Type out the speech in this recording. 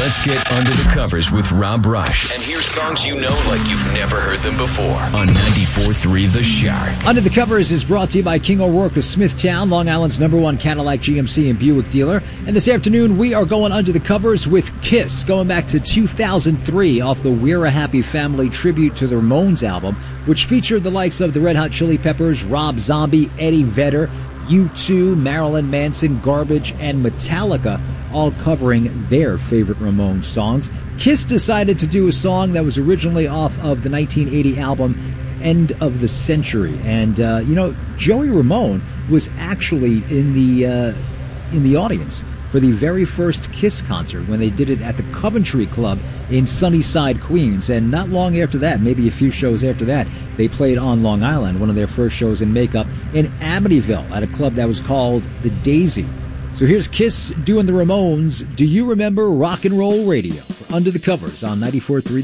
Let's get under the covers with Rob Rush. And hear songs you know like you've never heard them before on 94.3 The Shark. Under the Covers is brought to you by King O'Rourke of Smithtown, Long Island's #1 Cadillac, GMC, and Buick dealer. And this afternoon, we are going under the covers with Kiss, going back to 2003 off the We're a Happy Family tribute to the Ramones album, which featured the likes of the Red Hot Chili Peppers, Rob Zombie, Eddie Vedder, U2, Marilyn Manson, Garbage, and Metallica, all covering their favorite Ramones songs. Kiss decided to do a song that was originally off of the 1980 album End of the Century. And, Joey Ramone was actually in the audience for the very first Kiss concert when they did it at the Coventry Club in Sunnyside, Queens. And not long after that, maybe a few shows after that, they played on Long Island, one of their first shows in makeup, in Amityville at a club that was called the Daisy. So here's Kiss doing the Ramones' Do You Remember Rock and Roll Radio? Under the Covers on 94.3